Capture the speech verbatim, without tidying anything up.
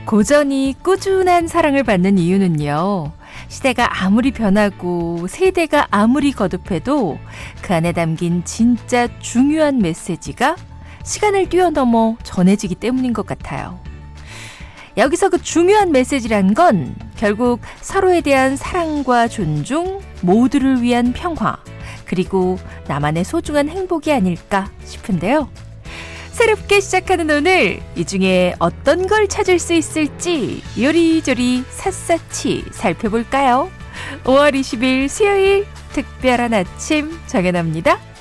고전이 꾸준한 사랑을 받는 이유는요. 시대가 아무리 변하고 세대가 아무리 거듭해도 그 안에 담긴 진짜 중요한 메시지가 시간을 뛰어넘어 전해지기 때문인 것 같아요. 여기서 그 중요한 메시지란 건 결국 서로에 대한 사랑과 존중, 모두를 위한 평화, 그리고 나만의 소중한 행복이 아닐까 싶은데요. 새롭게 시작하는 오늘, 이 중에 어떤 걸 찾을 수 있을지 요리조리 샅샅이 살펴볼까요? 오월 이십일 수요일 특별한 아침 정연아입니다.